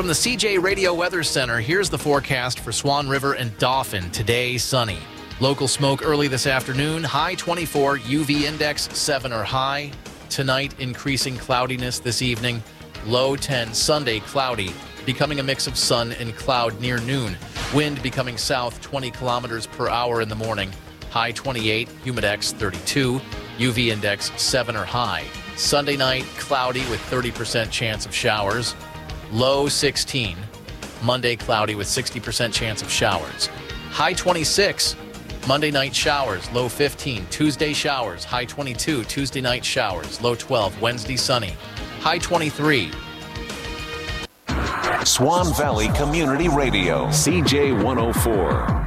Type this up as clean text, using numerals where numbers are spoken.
from the CJ Radio Weather Center, here's the forecast for Swan River and Dauphin. Today, sunny. Local smoke early this afternoon, high 24, UV index 7 or high. Tonight, increasing cloudiness this evening, low 10. Sunday, cloudy, becoming a mix of sun and cloud near noon. Wind becoming south 20 kilometers per hour in the morning, high 28, humidex 32, UV index 7 or high. Sunday night, cloudy with 30% chance of showers, low 16. Monday, cloudy with 60% chance of showers, high 26. Monday night showers, low 15. Tuesday showers, high 22. Tuesday night showers, low 12. Wednesday sunny, high 23. Swan Valley Community Radio, CJ 104.